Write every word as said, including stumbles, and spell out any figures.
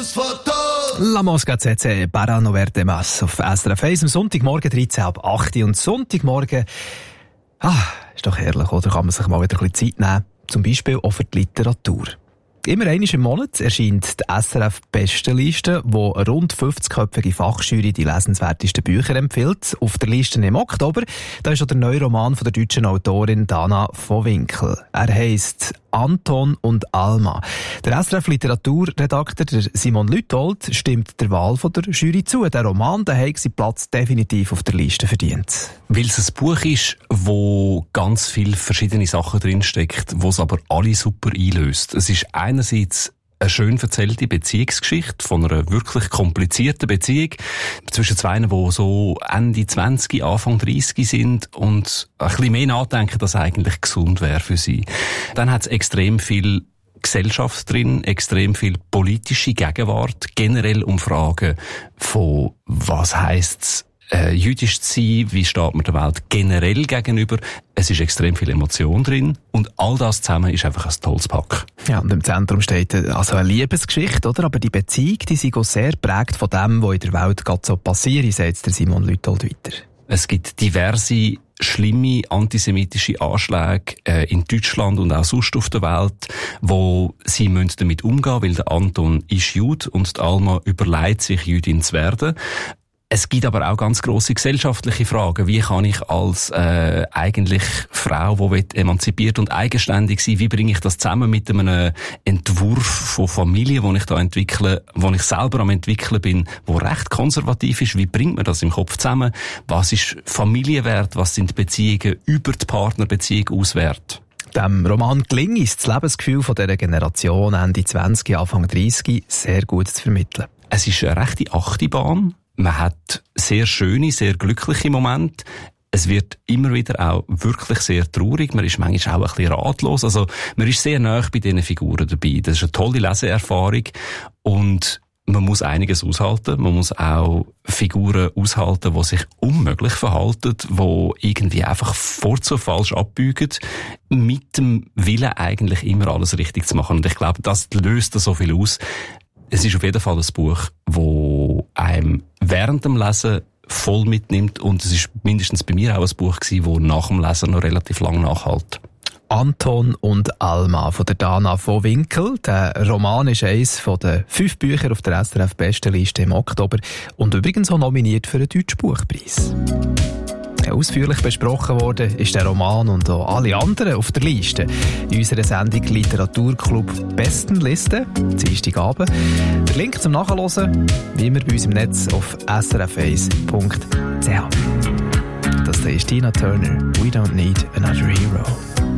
La Mosca C C, para no verte más auf S R F eins am Sonntagmorgen dreizehn ab acht und Sonntagmorgen, ah, ist doch herrlich, oder? Kann man sich mal wieder ein bisschen Zeit nehmen, zum Beispiel auch für die Literatur. Immer einmal im Monat erscheint die S R F-Bestenliste, wo eine rund fünfzigköpfige Fachjury die lesenswertesten Bücher empfiehlt. Auf der Liste im Oktober, da ist auch der neue Roman von der deutschen Autorin Dana von Winkel. Er heisst Anton und Alma. Der S R F-Literaturredakteur Simon Lütold stimmt der Wahl von der Jury zu. Der Roman, der hat seinen Platz definitiv auf der Liste verdient. Weil es ein Buch ist, wo ganz viele verschiedene Sachen drinsteckt, wo es aber alle super einlöst. Es ist einerseits eine schön erzählte Beziehungsgeschichte von einer wirklich komplizierten Beziehung zwischen zwei, die so Ende zwanzig, Anfang dreissig sind und ein bisschen mehr nachdenken, dass eigentlich gesund wäre für sie. Dann hat es extrem viel Gesellschaft drin, extrem viel politische Gegenwart, generell um Fragen von was heisst's, Äh, jüdisch zu sein, wie steht man der Welt generell gegenüber. Es ist extrem viel Emotion drin und all das zusammen ist einfach ein tolles Pack. Ja, und im Zentrum steht also eine Liebesgeschichte, oder? Aber die Beziehung, die sind auch sehr geprägt von dem, was in der Welt gerade so passiert, sagt der Simon Lütold weiter. Es gibt diverse schlimme antisemitische Anschläge äh, in Deutschland und auch sonst auf der Welt, wo sie müssen damit umgehen, weil der Anton ist Jude und die Alma überlegt sich, Jüdin zu werden. Es gibt aber auch ganz grosse gesellschaftliche Fragen. Wie kann ich als äh, eigentlich Frau, die emanzipiert und eigenständig sein, wie bringe ich das zusammen mit einem Entwurf von Familie, den ich da entwickle, wo ich selber am entwickeln bin, wo recht konservativ ist? Wie bringt man das im Kopf zusammen? Was ist Familienwert? Was sind Beziehungen über die Partnerbeziehung auswert? Dem Roman gelingt es, das Lebensgefühl von dieser Generation Ende zwanzig, Anfang dreissig sehr gut zu vermitteln. Es ist eine rechte Achterbahn. Man hat sehr schöne, sehr glückliche Momente. Es wird immer wieder auch wirklich sehr traurig. Man ist manchmal auch ein bisschen ratlos. Also, man ist sehr nah bei diesen Figuren dabei. Das ist eine tolle Leseerfahrung. Und man muss einiges aushalten. Man muss auch Figuren aushalten, die sich unmöglich verhalten, die irgendwie einfach vor zu falsch abbiegen, mit dem Willen eigentlich immer alles richtig zu machen. Und ich glaube, das löst so viel aus. Es ist auf jeden Fall ein Buch, das einem während dem Lesen voll mitnimmt und es ist mindestens bei mir auch ein Buch gewesen, das nach dem Lesen noch relativ lang nachhält. Anton und Alma von der Dana von Winkel. Der Roman ist eines von den fünf Büchern auf der S R F-Bestenliste im Oktober und übrigens auch nominiert für einen Deutschen Buchpreis. Ausführlich besprochen worden ist der Roman und auch alle anderen auf der Liste in unserer Sendung Literaturclub Bestenliste, Dienstagabend. Der Link zum Nachhören, wie immer bei uns im Netz auf s r f eins punkt c h. Das ist Tina Turner, We Don't Need Another Hero.